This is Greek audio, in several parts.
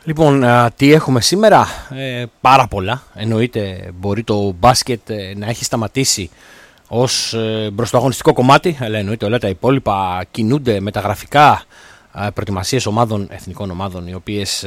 Λοιπόν, τι έχουμε σήμερα? Πάρα πολλά. Εννοείται μπορεί το μπάσκετ να έχει σταματήσει ως μπροστοαγωνιστικό κομμάτι, αλλά εννοείται όλα τα υπόλοιπα κινούνται με τα γραφικά προετοιμασίες ομάδων, εθνικών ομάδων, οι οποίες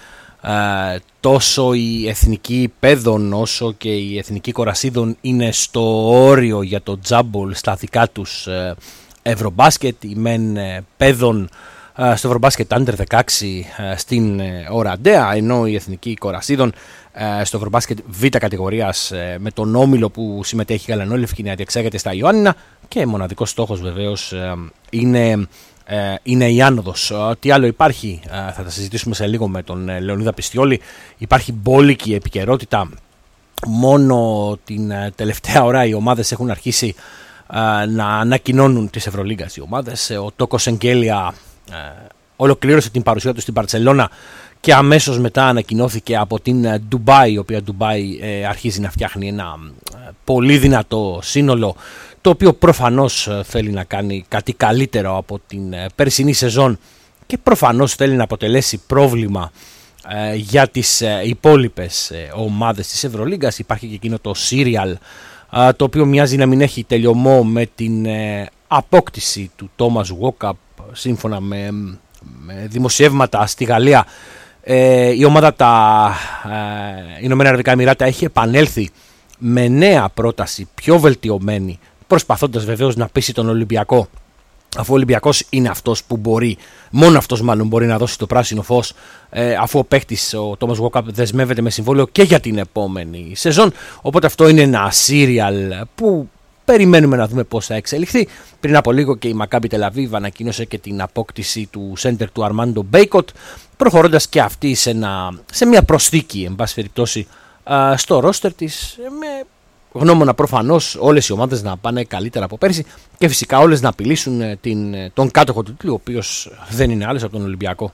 τόσο η εθνική παιδών όσο και η εθνική κορασίδων είναι στο όριο για το τζάμπολ στα δικά τους ευρωμπάσκετ. Οι μεν παιδών στο ευρωμπάσκετ under 16 στην Οραντέα, ενώ η εθνική κορασίδων στο ευρωμπάσκετ β' κατηγορίας με τον όμιλο που συμμετέχει η Γαλανόλευκη να διεξάγεται στα Ιωάννινα, και μοναδικός στόχος βεβαίως είναι η άνοδος. Τι άλλο υπάρχει, θα τα συζητήσουμε σε λίγο με τον Λεωνίδα Πιστιόλη. Υπάρχει μπόλικη επικαιρότητα. Μόνο την τελευταία ώρα οι ομάδες έχουν αρχίσει να ανακοινώνουν τις Ευρωλίγκας. Οι ομάδες, ο Τόκο Εγγέλια ολοκλήρωσε την παρουσία του στην Μπαρτσελώνα και αμέσως μετά ανακοινώθηκε από την Ντουμπάι, η οποία Ντουμπάι αρχίζει να φτιάχνει ένα πολύ δυνατό σύνολο, το οποίο προφανώς θέλει να κάνει κάτι καλύτερο από την περσινή σεζόν και προφανώς θέλει να αποτελέσει πρόβλημα για τις υπόλοιπες ομάδες της Ευρωλίγκας. Υπάρχει και εκείνο το serial, το οποίο μοιάζει να μην έχει τελειωμό με την απόκτηση του Thomas Walkup. Σύμφωνα με δημοσιεύματα στη Γαλλία, η ομάδα τα Ηνωμένα Αραβικά Εμιράτα έχει επανέλθει με νέα πρόταση πιο βελτιωμένη, προσπαθώντας βεβαίως να πείσει τον Ολυμπιακό, αφού ο Ολυμπιακός είναι αυτός που μπορεί, μόνο αυτός μάλλον μπορεί να δώσει το πράσινο φως, αφού ο παίκτης, ο Thomas Walkup, δεσμεύεται με συμβόλαιο και για την επόμενη σεζόν. Οπότε αυτό είναι ένα serial που περιμένουμε να δούμε πώς θα εξελιχθεί. Πριν από λίγο και η Μακάμπι Τελαβίβ ανακοίνωσε και την απόκτηση του σέντερ του Αρμάντο Μπέικοτ, προχωρώντας και αυτή σε μια προσθήκη, εν πάση περιπτώσει, στο ρόστερ της, με γνώμονα προφανώς όλες οι ομάδες να πάνε καλύτερα από πέρσι και φυσικά όλες να απειλήσουν τον κάτοχο του τίτλου, ο οποίος δεν είναι άλλος από τον Ολυμπιακό.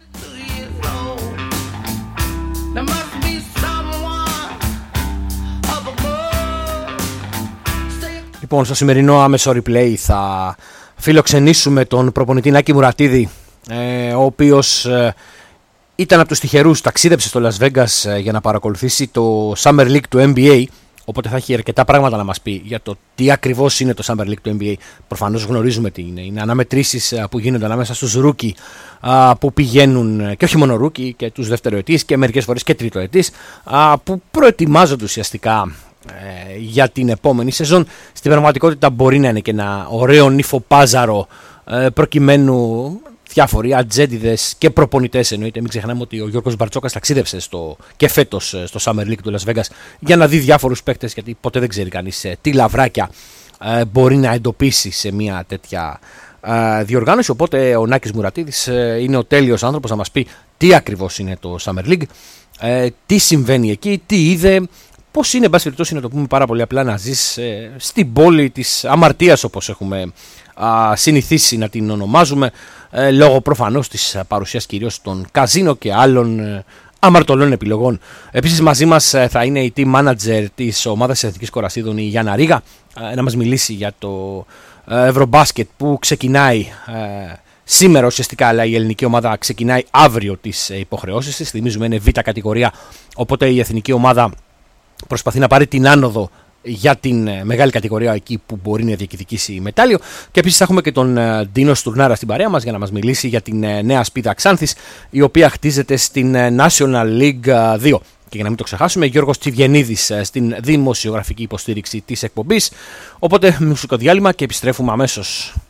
Λοιπόν, στο σημερινό άμεσο replay θα φιλοξενήσουμε τον προπονητή Νάκη Μουρατίδη, ο οποίος ήταν από τους τυχερούς, ταξίδεψε στο Las Vegas για να παρακολουθήσει το Summer League του NBA, οπότε θα έχει αρκετά πράγματα να μας πει για το τι ακριβώς είναι το Summer League του NBA. Προφανώς γνωρίζουμε τι είναι. Είναι αναμετρήσεις που γίνονται ανάμεσα στους ρούκι που πηγαίνουν, και όχι μόνο ρούκι, και τους δευτεροετής και μερικές φορές και τριτοετής, που προετοιμάζονται ουσιαστικά για την επόμενη σεζόν. Στην πραγματικότητα μπορεί να είναι και ένα ωραίο νυφοπάζαρο, προκειμένου διάφοροι ατζέντιδες και προπονητές, εννοείται. Μην ξεχνάμε ότι ο Γιώργος Μπαρτσόκας ταξίδευσε και φέτος στο Summer League του Las Vegas για να δει διάφορους παίκτες, γιατί ποτέ δεν ξέρει κανείς τι λαβράκια μπορεί να εντοπίσει σε μια τέτοια διοργάνωση. Οπότε ο Νάκης Μουρατίδης είναι ο τέλειος άνθρωπος να μας πει τι ακριβώς είναι το Summer League, τι συμβαίνει εκεί, τι είδε, πώς είναι, εν πάση περιπτώσει, να το πούμε πάρα πολύ απλά, να ζεις στην πόλη της αμαρτίας, όπως έχουμε συνηθίσει να την ονομάζουμε, λόγω προφανώς της παρουσίας κυρίως των καζίνο και άλλων αμαρτωλών επιλογών. Επίσης μαζί μας θα είναι η team manager της ομάδας της Εθνικής Κορασίδων, η Γιάννα Ρίγα, να μας μιλήσει για το ευρωμπάσκετ που ξεκινάει σήμερα ουσιαστικά, αλλά η ελληνική ομάδα ξεκινάει αύριο τις υποχρεώσεις της. Θυμίζουμε είναι β' κατηγορία, οπότε η εθνική ομάδα προσπαθεί να πάρει την άνοδο για την μεγάλη κατηγορία, εκεί που μπορεί να διεκδικήσει μετάλλιο. Και επίσης θα έχουμε και τον Ντίνο Στουρνάρα στην παρέα μας για να μας μιλήσει για την νέα σπίδα Ξάνθης, η οποία χτίζεται στην National League 2. Και για να μην το ξεχάσουμε, Γιώργος Τσιβιενίδης στην δημοσιογραφική υποστήριξη της εκπομπής. Οπότε μουσικό διάλειμμα και επιστρέφουμε αμέσως.